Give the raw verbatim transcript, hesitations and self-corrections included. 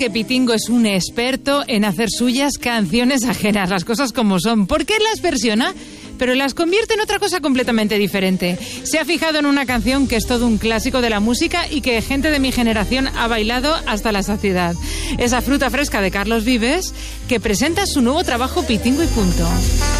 que Pitingo es un experto en hacer suyas canciones ajenas, las cosas como son. ¿Por qué las versiona? Pero las convierte en otra cosa completamente diferente. Se ha fijado en una canción que es todo un clásico de la música y que gente de mi generación ha bailado hasta la saciedad. Esa Fruta Fresca de Carlos Vives, que presenta su nuevo trabajo Pitingo y punto.